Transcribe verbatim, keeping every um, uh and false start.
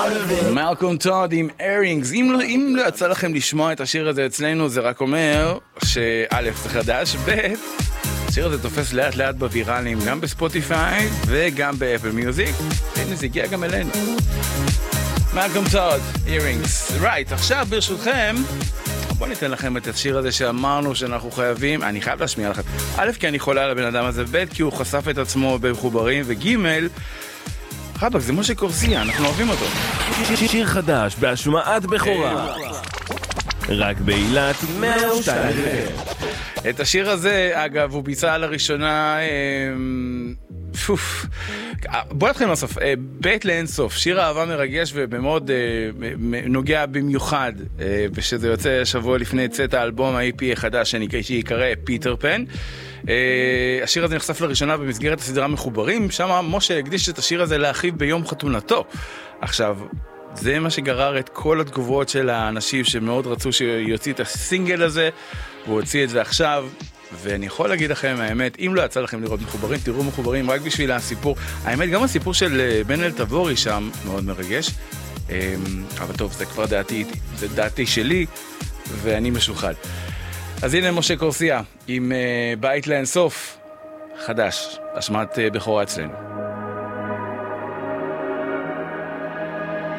מלקום טוד עם ארינגס. אם לא, אם לא יצא לכם לשמוע את השיר הזה אצלנו, זה רק אומר שא' זה חדש, ב' השיר הזה תופס לאט לאט בוויראלים, גם בספוטיפיי וגם באפל מיוזיק. הנה זה הגיע גם אלינו. מלקום טוד, ארינגס. רייט, עכשיו ברשותכם בואו ניתן לכם את השיר הזה שאמרנו שאנחנו חייבים. אני חייב להשמיע לכם, א' כי אני חולה על הבן אדם הזה, ב' כי הוא חשף את עצמו במחוברים, וג' חבק זה משה קורסיה, אנחנו אוהבים אותו. שיר חדש בהשמעת בכורה רק באילת מאה ושתיים. את השיר הזה אגב הוא ביצע לראשונה פוף בוא נתחיל לסוף. בית לאינסוף, שיר אהבה מרגש ובמאוד נוגע במיוחד, ושזה יוצא שבוע לפני צאת האלבום ה-אי פי החדש שיקרא פיטר פן. השיר הזה נחשף לראשונה במסגרת הסדרה מחוברים, שם משה הקדיש את השיר הזה לאחיו ביום חתונתו. עכשיו זה מה שגרר את כל התגובות של האנשים שמאוד רצו שיוציא את הסינגל הזה, והוא הוציא את זה עכשיו. ואני יכול להגיד לכם, האמת, אם לא יצא לכם לראות מחוברים, תראו מחוברים רק בשביל הסיפור. האמת, גם הסיפור של בן אל תבורי שם מאוד מרגש. אבל טוב, זה כבר דעתי, זה דעתי שלי, ואני משוחד. אז הנה משה קורסיה, עם בית לאינסוף, חדש, השמעת בכורה אצלנו.